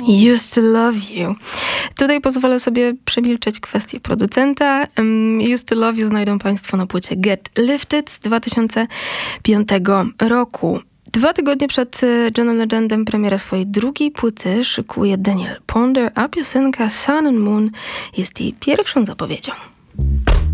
Used to Love You. Tutaj pozwolę sobie przemilczeć kwestię producenta. Used to Love You znajdą Państwo na płycie Get Lifted z 2005 roku. 2 tygodnie przed Johnem Legendem premiera swojej drugiej płyty szykuje Daniel Ponder, a piosenka Sun and Moon jest jej pierwszą zapowiedzią.